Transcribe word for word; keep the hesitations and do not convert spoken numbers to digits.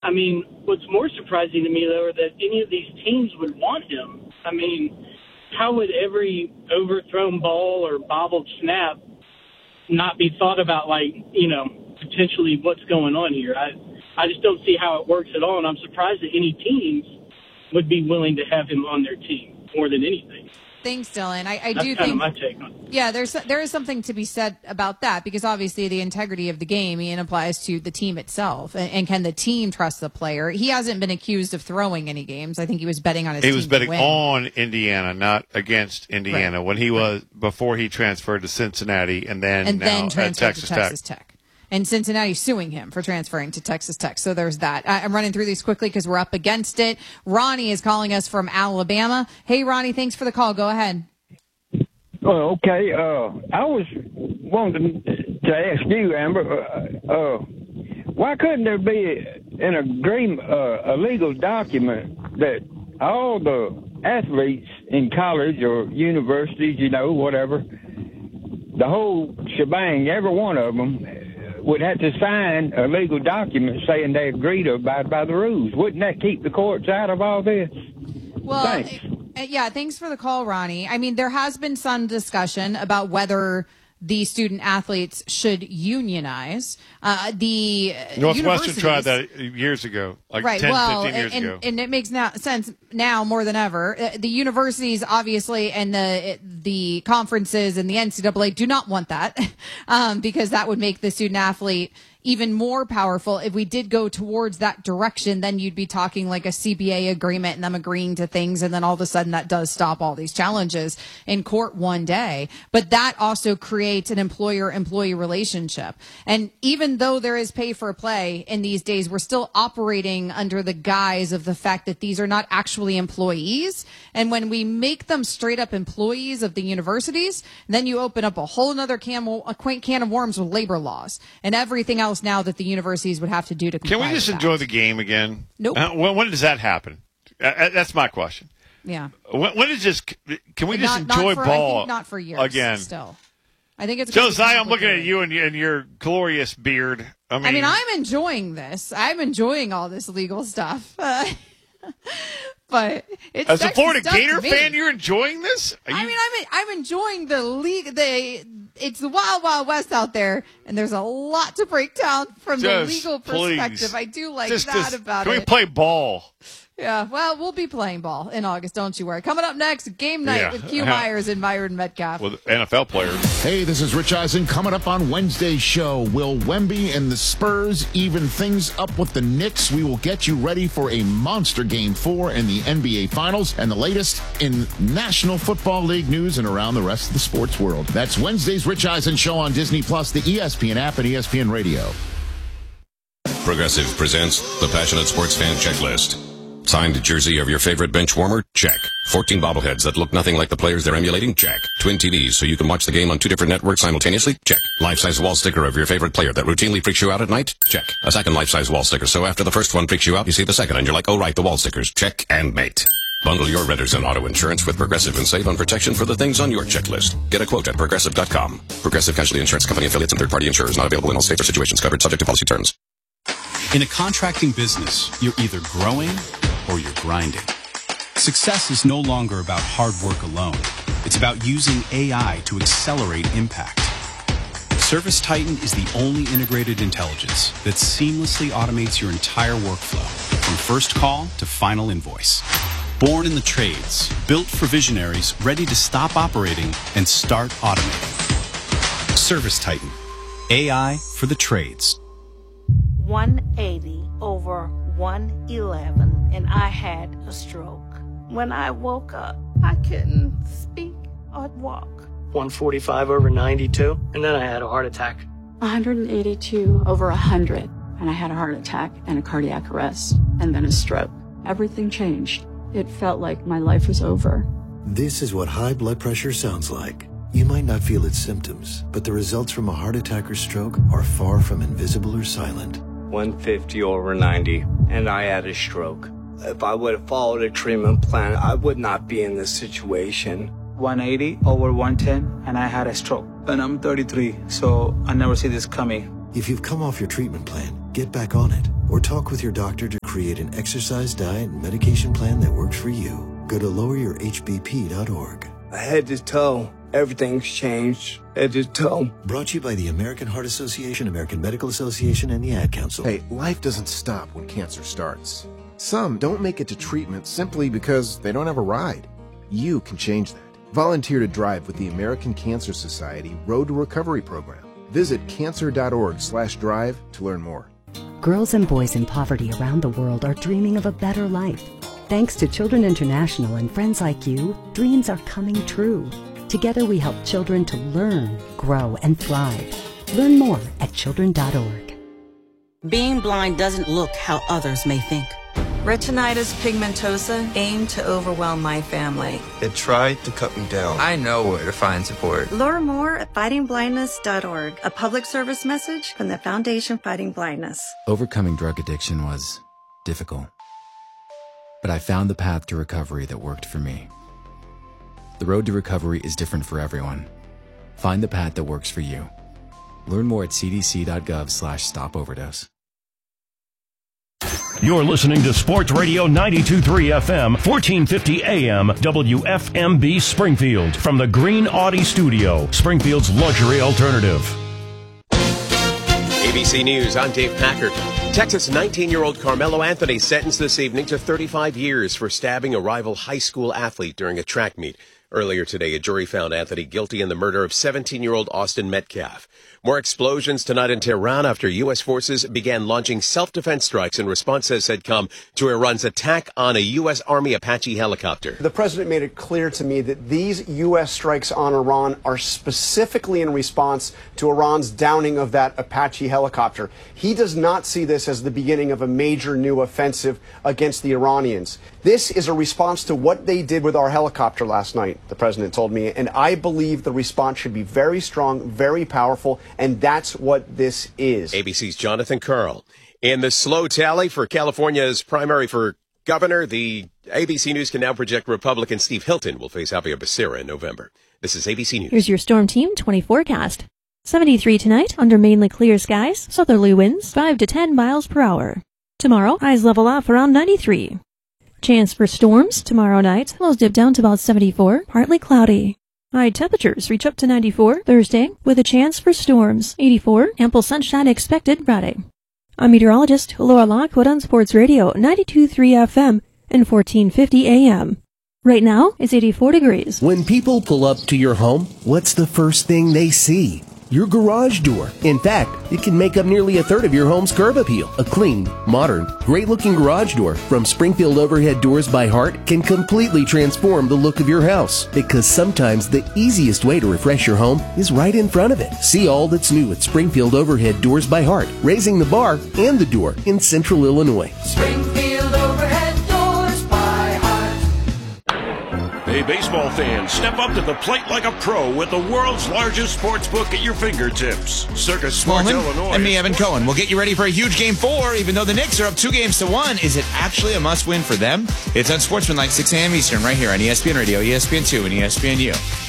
I mean, what's more surprising to me, though, are that any of these teams would want him. I mean, how would every overthrown ball or bobbled snap not be thought about, like, you know, potentially what's going on here? I, I just don't see how it works at all, and I'm surprised that any teams would be willing to have him on their team more than anything. Thanks, Dylan. I, I That's do kind think, of my take on it. Yeah, there's there is something to be said about that, because obviously the integrity of the game, Ian, applies to the team itself, and, and can the team trust the player? He hasn't been accused of throwing any games. I think he was betting on his he team. He was betting to win. on Indiana, not against Indiana. Right. When he was before he transferred to Cincinnati, and then and now then transferred at Texas to Texas Tech. Tech. And Cincinnati's suing him for transferring to Texas Tech. So there's that. I, I'm running through these quickly because we're up against it. Ronnie is calling us from Alabama. Hey, Ronnie, thanks for the call. Go ahead. Oh, okay. Uh, I was wanting to ask you, Amber, uh, uh, why couldn't there be an agreement, uh, a legal document that all the athletes in college or universities, you know, whatever, the whole shebang, every one of them, would have to sign a legal document saying they agree to abide by the rules? Wouldn't that keep the courts out of all this? Well, Thanks. It, yeah, thanks for the call, Ronnie. I mean, there has been some discussion about whether the student athletes should unionize. Uh, the Northwestern tried that years ago, like right, ten, well, fifteen years and, ago. And it makes now, sense now more than ever. Uh, the universities, obviously, and the the conferences and the N C double A do not want that, um, because that would make the student athlete even more powerful. If we did go towards that direction, then you'd be talking like a C B A agreement and them agreeing to things, and then all of a sudden that does stop all these challenges in court one day. But that also creates an employer-employee relationship. And even though there is pay for play in these days, we're still operating under the guise of the fact that these are not actually employees. And when we make them straight-up employees of the universities, then you open up a whole other can, a quaint can of worms with labor laws and everything else now that the universities would have to do to comply. Can we just with enjoy that. the game again? Nope. Uh, when, when does that happen? Uh, that's my question. Yeah. When, when is this? Can we just not, enjoy not for, ball I think not for years again? Still, I think it's Josiah. I'm looking at you and, and your glorious beard. I mean, I mean, I'm enjoying this. I'm enjoying all this legal stuff. Uh, but it's as a Florida stuff to Gator me. fan, you're enjoying this. Are I you- mean, I'm I'm enjoying the league. The it's the wild, wild west out there, and there's a lot to break down from Just, the legal please. perspective. I do like Just- that just- about can it. we play ball? Yeah, well, we'll be playing ball in August, don't you worry. Coming up next, game night Yeah. with Q Myers and Myron Metcalf. With N F L players. Hey, this is Rich Eisen. Coming up on Wednesday's show, will Wemby and the Spurs even things up with the Knicks? We will get you ready for a monster Game four in the N B A Finals and the latest in National Football League news and around the rest of the sports world. That's Wednesday's Rich Eisen show on Disney Plus, the E S P N app, and E S P N Radio. Progressive presents the Passionate Sports Fan Checklist. Signed jersey of your favorite bench warmer? Check. fourteen bobbleheads that look nothing like the players they're emulating? Check. Twin T Vs so you can watch the game on two different networks simultaneously? Check. Life-size wall sticker of your favorite player that routinely freaks you out at night? Check. A second life-size wall sticker so after the first one freaks you out, you see the second and you're like, oh right, the wall stickers. Check and mate. Bundle your renters and auto insurance with Progressive and save on protection for the things on your checklist. Get a quote at Progressive dot com. Progressive Casualty Insurance Company affiliates and third-party insurers not available in all states or situations covered subject to policy terms. In a contracting business, you're either growing or you're grinding. Success is no longer about hard work alone. It's about using A I to accelerate impact. Service Titan is the only integrated intelligence that seamlessly automates your entire workflow, from first call to final invoice. Born in the trades, built for visionaries ready to stop operating and start automating. Service Titan, A I for the trades. one eighty over one eleven, and I had a stroke. When I woke up, I couldn't speak or walk. one forty-five over ninety-two, and then I had a heart attack. one eighty-two over one hundred, and I had a heart attack and a cardiac arrest, and then a stroke. Everything changed. It felt like my life was over. This is what high blood pressure sounds like. You might not feel its symptoms, but the results from a heart attack or stroke are far from invisible or silent. one fifty over ninety, and I had a stroke. If I would have followed a treatment plan, I would not be in this situation. one eighty over one ten, and I had a stroke. And I'm thirty-three, so I never see this coming. If you've come off your treatment plan, get back on it, or talk with your doctor to create an exercise, diet, and medication plan that works for you. Go to lower your h b p dot org. Head to toe, everything's changed. Head to toe. Brought to you by the American Heart Association, American Medical Association, and the Ad Council. Hey, life doesn't stop when cancer starts. Some don't make it to treatment simply because they don't have a ride. You can change that. Volunteer to drive with the American Cancer Society Road to Recovery program. Visit cancer.org slash drive to learn more. Girls and boys in poverty around the world are dreaming of a better life. Thanks to Children International and friends like you, dreams are coming true. Together we help children to learn, grow, and thrive. Learn more at children dot org. Being blind doesn't look how others may think. Retinitis pigmentosa aimed to overwhelm my family. It tried to cut me down. I know where to find support. Learn more at fighting blindness dot org, a public service message from the Foundation Fighting Blindness. Overcoming drug addiction was difficult, but I found the path to recovery that worked for me. The road to recovery is different for everyone. Find the path that works for you. Learn more at c d c dot gov slash stop overdose. You're listening to Sports Radio ninety-two point three F M, fourteen fifty A M, W F M B Springfield, from the Green Audi Studio, Springfield's luxury alternative. A B C News, I'm Dave Packard. Texas nineteen-year-old Carmelo Anthony sentenced this evening to thirty-five years for stabbing a rival high school athlete during a track meet. Earlier today, a jury found Anthony guilty in the murder of seventeen-year-old Austin Metcalf. More explosions tonight in Tehran after U S forces began launching self-defense strikes in response, as said, come to Iran's attack on a U S Army Apache helicopter. The president made it clear to me that these U S strikes on Iran are specifically in response to Iran's downing of that Apache helicopter. He does not see this as the beginning of a major new offensive against the Iranians. This is a response to what they did with our helicopter last night, the president told me, and I believe the response should be very strong, very powerful, and that's what this is. A B C's Jonathan Karl. In the slow tally for California's primary for governor, the A B C News can now project Republican Steve Hilton will face Javier Becerra in November. This is A B C News. Here's your Storm Team twenty forecast. seventy-three tonight under mainly clear skies, southerly winds five to ten miles per hour. Tomorrow, highs level off around ninety-three. Chance for storms tomorrow night. Lows dip down to about seventy-four, partly cloudy. High temperatures reach up to ninety-four Thursday with a chance for storms. eighty-four, ample sunshine expected Friday. I'm meteorologist Laura Lockwood on Sports Radio ninety-two point three F M and fourteen fifty A M. Right now, it's eighty-four degrees. When people pull up to your home, what's the first thing they see? Your garage door. In fact, it can make up nearly a third of your home's curb appeal. A clean, modern, great-looking garage door from Springfield Overhead Doors by Heart can completely transform the look of your house. Because sometimes the easiest way to refresh your home is right in front of it. See all that's new at Springfield Overhead Doors by Heart, raising the bar and the door in Central Illinois. Springfield Overhead Doors by Heart. Hey, baseball fans, step up to the plate like a pro with the world's largest sports book at your fingertips. Circus Sports Smallman Illinois. and me, Evan Cohen. We'll get you ready for a huge game four. Even though the Knicks are up two games to one, is it actually a must-win for them? It's Unsportsmanlike, six a.m. Eastern, right here on E S P N Radio, E S P N two, and E S P N U.